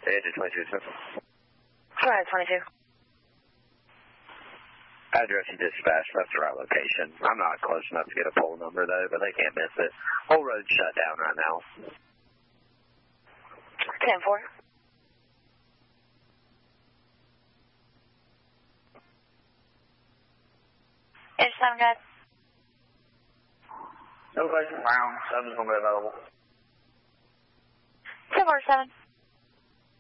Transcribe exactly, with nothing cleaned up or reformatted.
Engine twenty-two, sir. Alright, twenty-two. Address you dispatched, that's the right location. I'm not close enough to get a poll number, though, but they can't miss it. Whole road's shut down right now. ten four. Engine seven, guys. No question. Wow, seven's going to be available. ten four seven.